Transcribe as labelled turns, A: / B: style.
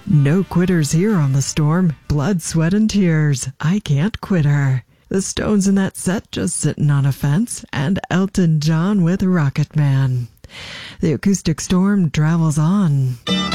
A: No quitters here on the Storm. Blood, sweat, and tears. I can't quit her. The Stones in that set just sitting on a fence, and Elton John with Rocket Man. The acoustic storm travels on.